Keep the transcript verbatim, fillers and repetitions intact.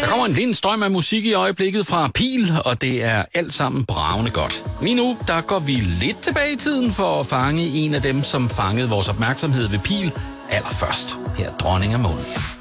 kommer en lind strøm af musik i øjeblikket fra Pil, og det er alt sammen bravende godt. Lige nu, der går vi lidt tilbage i tiden for at fange en af dem, som fangede vores opmærksomhed ved Pil allerførst. Her er Dronning af Månen.